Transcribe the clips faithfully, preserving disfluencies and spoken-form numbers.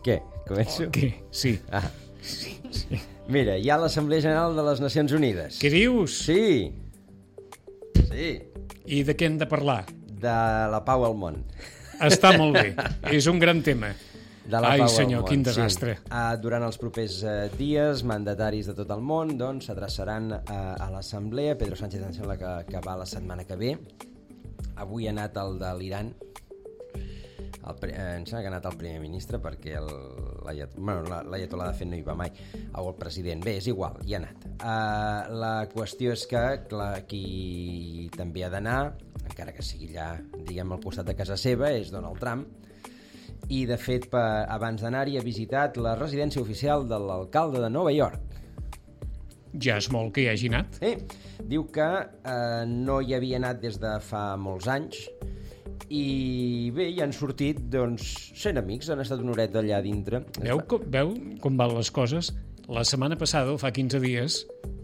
Què? Començo? Què? Sí. Ah. Sí, sí. Mira, hi ha l'Assemblea General de les Nacions Unides. Què dius? Sí. Sí. I de què hem de parlar? De la pau al món. Està molt bé. És un gran tema. De la Ai, pau senyor, al món. quin desastre. Sí. Uh, durant els propers uh, dies, mandataris de tot el món doncs, s'adreçaran uh, a l'Assemblea. Pedro Sánchez em sembla que, que va la setmana que ve. Avui ha anat el de l'Iran. El, eh, em sembla que ha anat el primer ministre perquè el, l'ayat, bueno, l'ayatollah de fet no hi va mai, o el president, bé, és igual, hi ha anat. Uh, la qüestió és que clar, qui també ha d'anar, encara que sigui allà, diguem, al costat de casa seva, és Donald Trump, i de fet pa, abans d'anar-hi ha visitat la residència oficial de l'alcalde de Nova York. Ja és molt que hi hagi anat. Sí, diu que eh, no hi havia anat des de fa molts anys, i bé, hi han sortit doncs sent amics, han estat una horeta allà dintre. Veu com, veu com van les coses? La setmana passada, o fa quinze dies,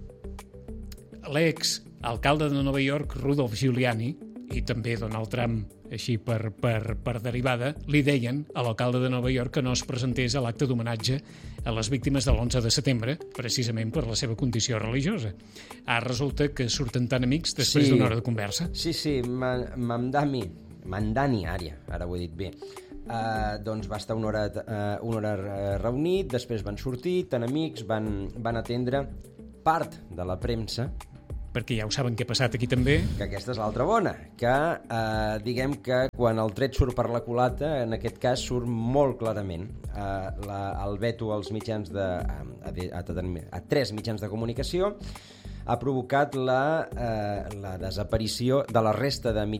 l'ex alcalde de Nova York, Rudolph Giuliani, i també Donald Trump, així per, per, per derivada, li deien a l'alcalde de Nova York que no es presentés a l'acte d'homenatge a les víctimes de l'onze de setembre, precisament per la seva condició religiosa. Ara resulta que surten tan amics després Sí. d'una hora de conversa. Sí, sí, Ma- Mamdani, Mandani Ària, ara ho he dit bé, uh, doncs va estar una hora, uh, una hora uh, reunit, després van sortir, tan amics, van, van atendre part de la premsa, Perquè ja ho saben què ha passat aquí també. que aquesta és l'altra bona, que eh, diguem que quan el tret surt per la culata, en aquest cas surt molt clarament. Eh, la, el veto als mitjans de, a, a, a, a tres mitjans de comunicació ha provocat la, eh, la desaparició de la resta de mitjans